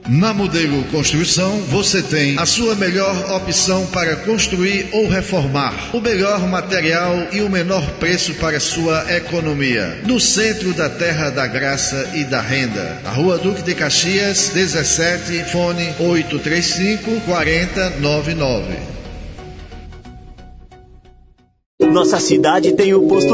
Na Modelo Construção, você tem a sua melhor opção para construir ou reformar. O melhor material e o menor preço para sua economia. No centro da Terra da Graça e da Renda. A Rua Duque de Caxias, 17, fone 835-4099. Nossa cidade tem o posto